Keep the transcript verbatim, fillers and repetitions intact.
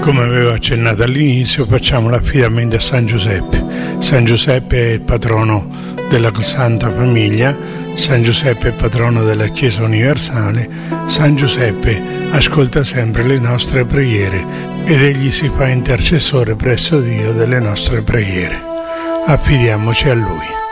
Come avevo accennato all'inizio, facciamo l'affidamento a San Giuseppe. San Giuseppe è il patrono della Santa Famiglia, San Giuseppe è il patrono della Chiesa Universale, San Giuseppe ascolta sempre le nostre preghiere ed egli si fa intercessore presso Dio delle nostre preghiere. Affidiamoci a Lui.